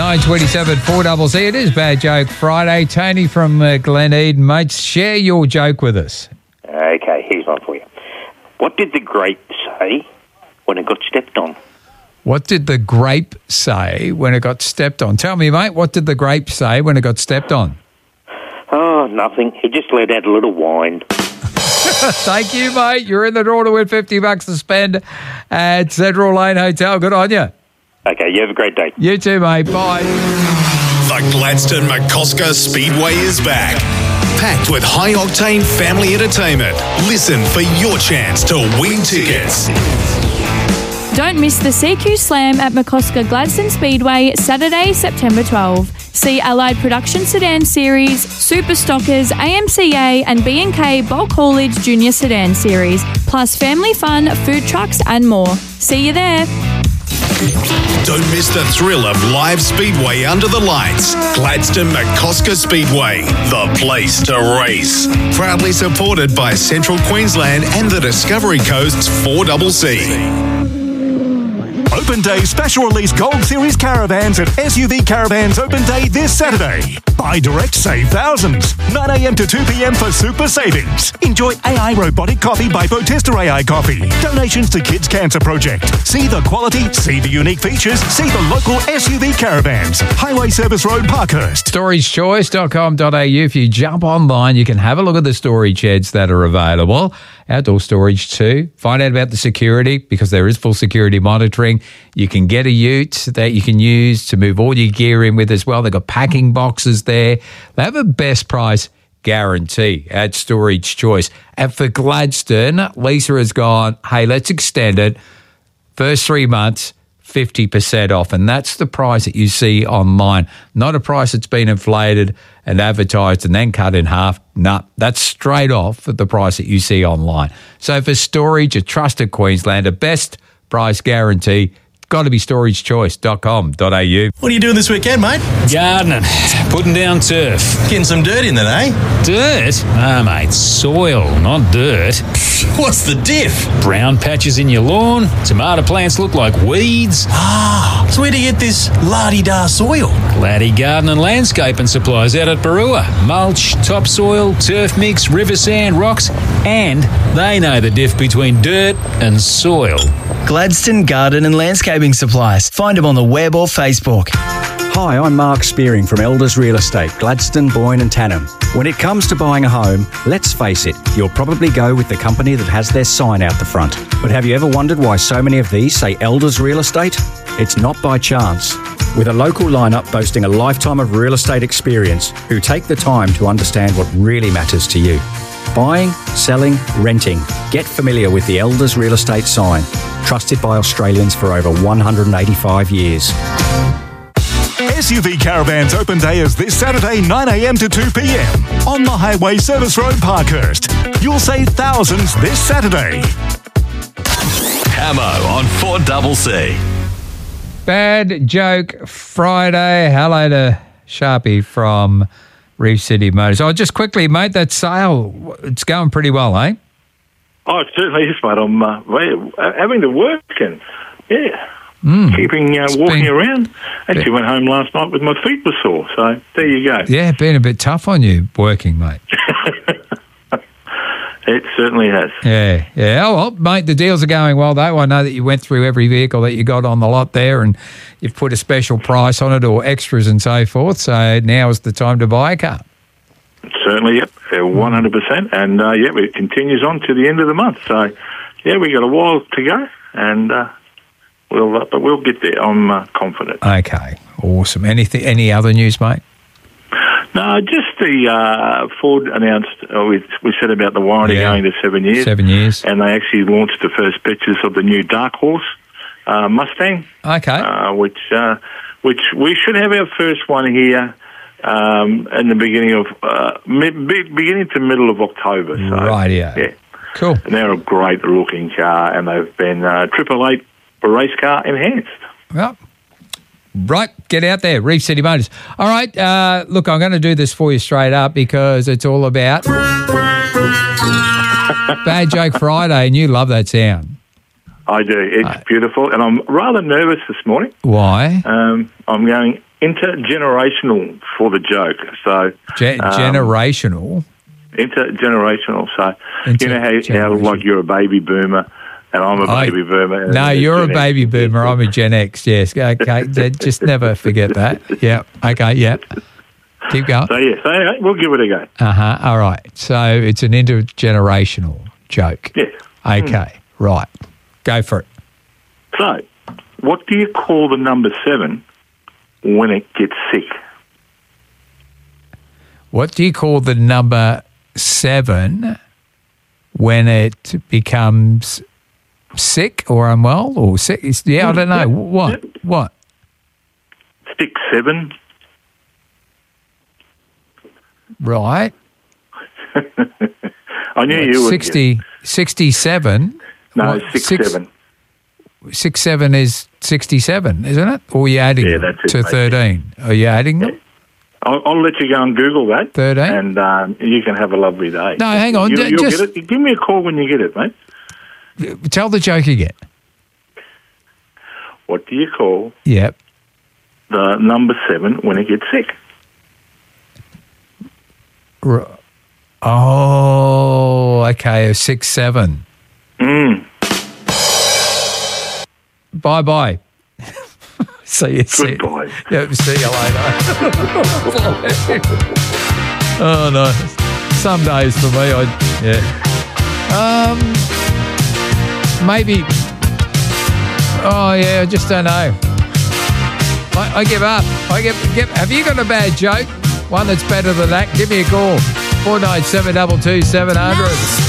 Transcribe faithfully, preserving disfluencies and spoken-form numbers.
nine twenty-seven, four double C. It is Bad Joke Friday. Tony from uh, Glen Eden, mate, share your joke with us. Okay, here's one for you. What did the grape say when it got stepped on? What did the grape say when it got stepped on? Tell me, mate, what did the grape say when it got stepped on? Oh, nothing. He just let out a little whine. Thank you, mate. You're in the draw to win fifty bucks to spend at Central Lane Hotel. Good on you. Okay, you have a great day. You too, mate. Bye. The Gladstone McCosker Speedway is back. Packed with high-octane family entertainment. Listen for your chance to win tickets. Don't miss the C Q Slam at McCosker Gladstone Speedway, Saturday, September twelfth. See Allied Production Sedan Series, Super Stockers, A M C A and B and K Bulk Haulage Junior Sedan Series, plus family fun, food trucks and more. See you there. Don't miss the thrill of live speedway under the lights. Gladstone McCosker Speedway, the place to race. Proudly supported by Central Queensland and the Discovery Coast's four C C. Open Day Special Release Gold Series Caravans at S U V Caravans Open Day this Saturday. Buy direct, save thousands. nine a.m. to two p.m. for super savings. Enjoy A I Robotic Coffee by Potista A I Coffee. Donations to Kids Cancer Project. See the quality, see the unique features, see the local S U V Caravans. Highway Service Road, Parkhurst. storage choice dot com dot a u. If you jump online, you can have a look at the storage sheds that are available. Outdoor storage too. Find out about the security because there is full security monitoring. You can get a ute that you can use to move all your gear in with as well. They've got packing boxes there. They have a best price guarantee at Storage Choice. And for Gladstone, Lisa has gone, hey, let's extend it. First three months, fifty percent off. And that's the price that you see online. Not a price that's been inflated and advertised and then cut in half. No, that's straight off at the price that you see online. So for storage, a trusted Queenslander, best price guarantee, got to be storage choice dot com dot a u. What are you doing this weekend, mate? Gardening. Putting down turf. Getting some dirt in then, eh? Dirt? Ah, mate, soil, not dirt. What's the diff? Brown patches in your lawn. Tomato plants look like weeds. Ah, so where do you get this la-di-da soil? Laddie Garden and Landscaping Supplies out at Barua. Mulch, topsoil, turf mix, river sand, rocks, and they know the diff between dirt and soil. Gladstone Garden and Landscaping Supplies. Find them on the web or Facebook. Hi, I'm Mark Spearing from Elders Real Estate, Gladstone, Boyne and Tannum. When it comes to buying a home, let's face it, you'll probably go with the company that has their sign out the front. But have you ever wondered why so many of these say Elders Real Estate? It's not by chance. With a local lineup boasting a lifetime of real estate experience who take the time to understand what really matters to you. Buying, selling, renting. Get familiar with the Elders Real Estate sign. Trusted by Australians for over one hundred eighty-five years. S U V Caravans Open Day is this Saturday, nine a.m. to two p.m. on the Highway Service Road, Parkhurst. You'll save thousands this Saturday. Camo on four C C. Bad Joke Friday. Hello to Sharpie from Reef City Motors. Oh, just quickly, mate, that sale, it's going pretty well, eh? Oh, it certainly is, mate. I'm uh, having to work and, yeah, mm. keeping uh, walking been, around. Actually been, went home last night with my feet were sore, so there you go. Yeah, been a bit tough on you working, mate. It certainly has. Yeah, yeah. Oh, well, mate, the deals are going well, though. I know that you went through every vehicle that you got on the lot there and you've put a special price on it or extras and so forth, so now is the time to buy a car. Certainly, yep, one hundred percent. And, uh, yeah, it continues on to the end of the month. So, yeah, we got a while to go, and uh, we'll uh, but we'll get there. I'm uh, confident. Okay, awesome. Anything? Any other news, mate? No, just the uh, Ford announced, uh, we, we said about the warranty yeah. going to seven years. Seven years. And they actually launched the first pictures of the new Dark Horse uh, Mustang. Okay. Uh, which uh, which we should have our first one here um, in the beginning of, uh, mid, beginning to middle of October. So, right, yeah. Yeah. Cool. And they're a great looking car, and they've been uh, triple eight for race car enhanced. Well, right, get out there, Reef City Motors. All right, uh, look, I'm going to do this for you straight up because it's all about Bad Joke Friday, and you love that sound. I do. It's uh, beautiful, and I'm rather nervous this morning. Why? Um, I'm going intergenerational for the joke. So Ge- um, generational. Intergenerational. So you know how, how like you're a baby boomer and I'm a I- baby boomer. and No, there's you're a Gen X. baby boomer. I'm a Gen X. Yes. Okay. Just never forget that. Yeah. Okay. Yeah. Keep going. So yeah, so anyway, we'll give it a go. Uh huh. All right. So it's an intergenerational joke. Yeah. Okay. Right. Go for it. So, what do you call the number seven when it gets sick? What do you call the number seven when it becomes sick or unwell or sick? It's- Yeah, I don't know. What? What? Stick seven. Right. I knew you would. sixty, sixty-seven. No, What, six, six- seven. Six seven is sixty-seven, isn't it? Or are you adding Yeah, them that's it, to mate. thirteen? Are you adding them? I'll, I'll let you go and Google that. thirteen? And um, you can have a lovely day. No, hang on, You, ju- you'll just- get it. Give me a call when you get it, mate. Tell the joke again. What do you call Yep. the number seven when it gets sick? R- Oh, okay. A six seven. Mm. Bye bye. see you. See you. Goodbye. Yeah, see you later. oh no. Some days for me, I yeah. Um, maybe. Oh yeah, I just don't know. I, I give up. I give, give. Have you got a bad joke? One that's better than that? Give me a call. Four nine seven two two seven hundred.